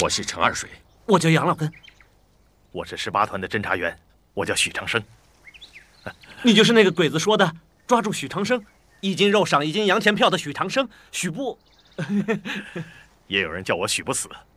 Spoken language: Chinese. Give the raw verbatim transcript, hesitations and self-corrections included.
我是陈二水， 我叫杨老根。 我是十八团的侦查员，我叫许长生。 你就是那个鬼子说的抓住许长生，一斤肉赏一斤洋钱票的许长生，许不？ 也有人叫我许不死。